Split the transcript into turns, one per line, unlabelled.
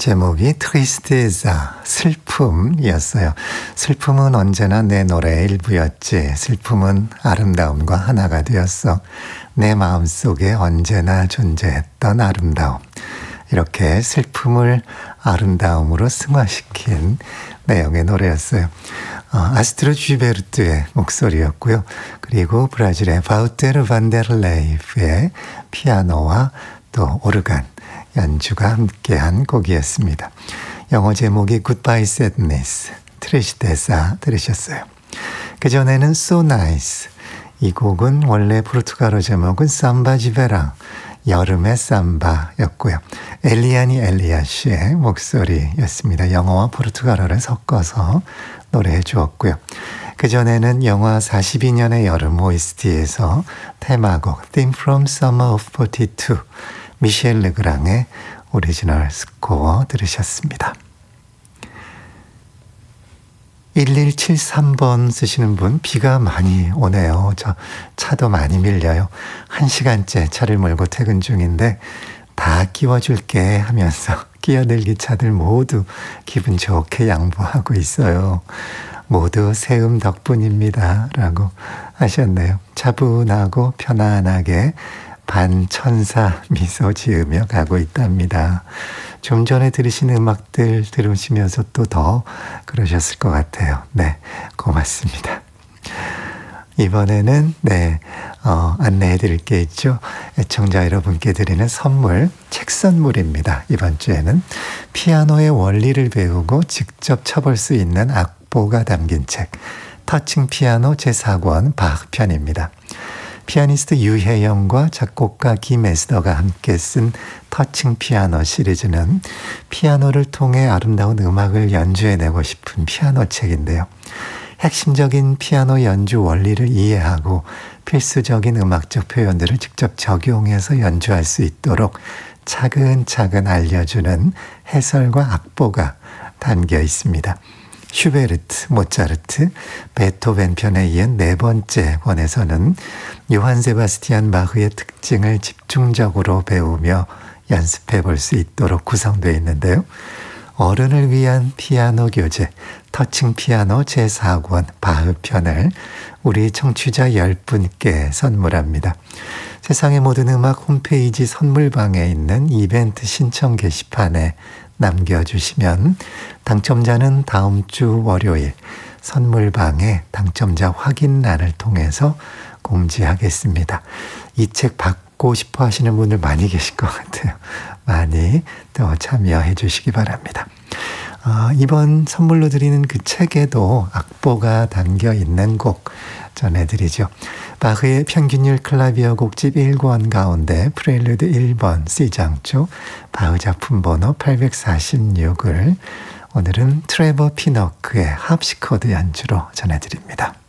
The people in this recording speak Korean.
제목이 트리스테자, 슬픔이었어요. 슬픔은 언제나 내 노래의 일부였지. 슬픔은 아름다움과 하나가 되었어. 내 마음속에 언제나 존재했던 아름다움. 이렇게 슬픔을 아름다움으로 승화시킨 내용의 노래였어요. 아스트로 쥐베르트의 목소리였고요. 그리고 브라질의 바우테르 반데르레이프의 피아노와 또 오르간 연주가 함께한 곡이었습니다. 영어 제목이 Goodbye Sadness, 트리스테사 들으셨어요. 그전에는 So Nice, 이 곡은 원래 포르투갈어 제목은 삼바 지베랑, 여름의 삼바였고요. 엘리아니 엘리아시의 목소리였습니다. 영어와 포르투갈어를 섞어서 노래해 주었고요. 그전에는 영화 42년의 여름 OST에서 테마곡 Theme from Summer of 42, 미셸 르그랑의 오리지널 스코어 들으셨습니다. 1173번 쓰시는 분, 비가 많이 오네요. 저 차도 많이 밀려요. 1시간째 차를 몰고 퇴근 중인데 다 끼워줄게 하면서 끼어들기 차들 모두 기분 좋게 양보하고 있어요. 모두 세움 덕분입니다. 라고 하셨네요. 차분하고 편안하게 반천사 미소 지으며 가고 있답니다. 좀 전에 들으신 음악들 들으시면서 또 더 그러셨을 것 같아요. 네, 고맙습니다. 이번에는 안내해 드릴 게 있죠. 애청자 여러분께 드리는 선물, 책 선물입니다. 이번 주에는 피아노의 원리를 배우고 직접 쳐볼 수 있는 악보가 담긴 책, 터칭 피아노 제4권 바흐 편입니다. 피아니스트 유혜영과 작곡가 김에스더가 함께 쓴 터칭 피아노 시리즈는 피아노를 통해 아름다운 음악을 연주해내고 싶은 피아노 책인데요. 핵심적인 피아노 연주 원리를 이해하고 필수적인 음악적 표현들을 직접 적용해서 연주할 수 있도록 차근차근 알려주는 해설과 악보가 담겨 있습니다. 슈베르트, 모차르트, 베토벤 편에 이은 네 번째 권에서는 요한 세바스티안 바흐의 특징을 집중적으로 배우며 연습해 볼 수 있도록 구성되어 있는데요. 어른을 위한 피아노 교재, 터칭 피아노 제4권 바흐 편을 우리 청취자 10분께 선물합니다. 세상의 모든 음악 홈페이지 선물방에 있는 이벤트 신청 게시판에 남겨주시면 당첨자는 다음 주 월요일 선물방에 당첨자 확인란을 통해서 공지하겠습니다. 이 책 받고 싶어 하시는 분들 많이 계실 것 같아요. 많이 또 참여해 주시기 바랍니다. 이번 선물로 드리는 그 책에도 악보가 담겨 있는 곡 전해드리죠. 바흐의 평균율 클라비어 곡집 1권 가운데 프렐류드 1번 C장조 바흐 작품 번호 846을 오늘은 트레버 피너크의 합시코드 연주로 전해드립니다.